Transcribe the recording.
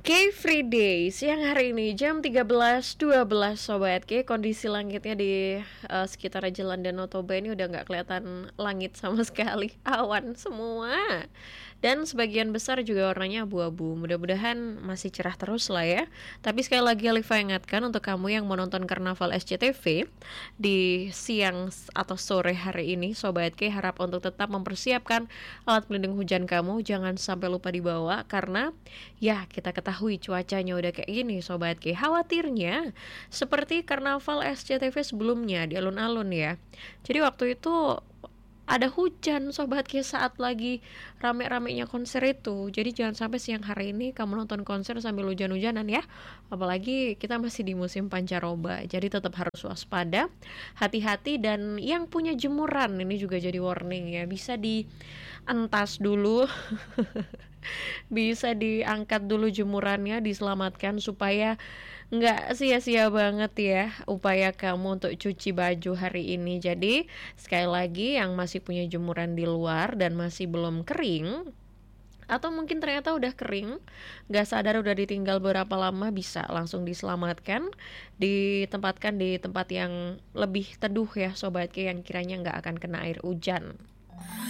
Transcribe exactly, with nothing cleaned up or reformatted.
Oke, Free Day siang hari ini jam tiga belas dua belas Sobat K. Kondisi langitnya di uh, sekitar Jalan Danau Toba ini udah nggak kelihatan langit sama sekali, awan semua. Dan sebagian besar juga warnanya abu-abu. Mudah-mudahan masih cerah terus lah ya. Tapi sekali lagi Alifa ingatkan untuk kamu yang menonton Karnaval S C T V di siang atau sore hari ini, Sobat K, harap untuk tetap mempersiapkan alat pelindung hujan kamu. Jangan sampai lupa dibawa karena ya kita ketahui cuacanya udah kayak gini Sobat K. Khawatirnya seperti Karnaval S C T V sebelumnya di alun-alun ya. Jadi waktu itu ada hujan Sobat K saat lagi rame-ramenya konser itu. Jadi jangan sampai siang hari ini kamu nonton konser sambil hujan-hujanan ya. Apalagi kita masih di musim pancaroba. Jadi tetap harus waspada, hati-hati, dan yang punya jemuran ini juga jadi warning ya. Bisa dientas dulu. Bisa diangkat dulu jemurannya, diselamatkan supaya nggak sia-sia banget ya upaya kamu untuk cuci baju hari ini. Jadi sekali lagi yang masih punya jemuran di luar dan masih belum kering, atau mungkin ternyata udah kering, nggak sadar udah ditinggal berapa lama, bisa langsung diselamatkan, ditempatkan di tempat yang lebih teduh ya Sobat Ki, yang kiranya nggak akan kena air hujan.